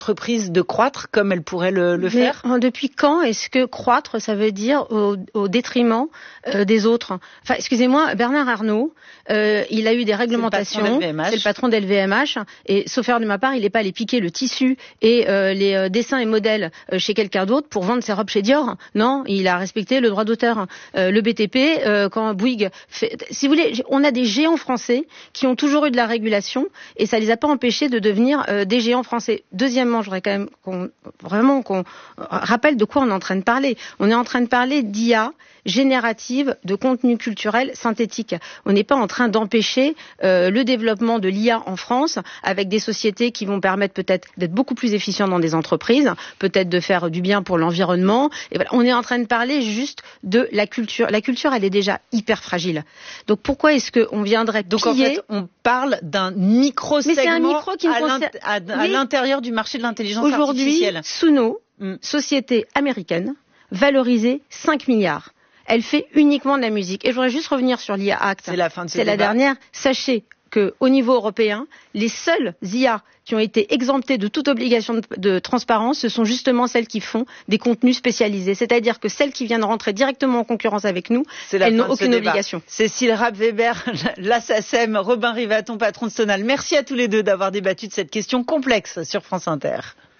entreprises de croître comme elles pourraient le faire? Depuis quand est-ce que croître, ça veut dire au détriment des autres? Enfin, excusez-moi, Bernard Arnault, il a eu des réglementations. C'est le patron d'LVMH. Et sauf erreur de ma part, il n'est pas allé piquer le tissu et les dessins et modèles chez quelqu'un d'autre pour vendre ses robes chez Dior. Non, il a respecté le droit d'auteur. Le BTP, quand Bouygues fait... Si vous voulez, on a des géants français qui ont toujours eu de la régulation et ça les a pas empêchés de devenir des géants français. Deuxièmement, je voudrais quand même qu'on rappelle de quoi on est en train de parler. On est en train de parler d'IA générative de contenu culturel synthétique. On n'est pas en train d'empêcher le développement de l'IA en France avec des sociétés qui vont permettre peut-être d'être beaucoup plus efficientes dans des entreprises, peut-être de faire du bien pour l'environnement. Et voilà, on est en train de parler juste de la culture. La culture, elle est déjà hyper fragile. Donc pourquoi est-ce qu'on viendrait piller... Donc en fait, on parle d'un micro-segment à oui. l'intérieur du marché de l'intelligence artificielle. Aujourd'hui, Suno, société américaine, valorisée 5 milliards. Elle fait uniquement de la musique. Et je voudrais juste revenir sur l'IA Act. C'est la fin de ce débat. C'est la dernière. Sachez qu'au niveau européen, les seules IA qui ont été exemptées de toute obligation de transparence, ce sont justement celles qui font des contenus spécialisés. C'est-à-dire que celles qui viennent rentrer directement en concurrence avec nous, elles n'ont aucune obligation. Cécile Rapp-Weber, la SACEM, Robin Rivaton, patron de Sonal. Merci à tous les deux d'avoir débattu de cette question complexe sur France Inter.